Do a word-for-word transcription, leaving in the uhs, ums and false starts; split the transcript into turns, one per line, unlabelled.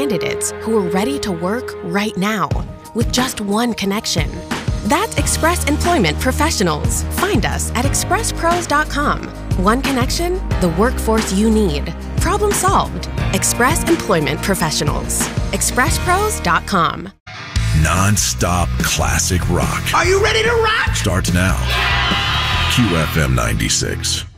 candidates who are ready to work right now with just one connection. That's Express Employment Professionals. Find us at express pros dot com. One connection, the workforce you need. Problem solved. Express Employment Professionals. express pros dot com.
Non-stop classic rock.
Are you ready to rock?
Starts now. Q F M ninety-six.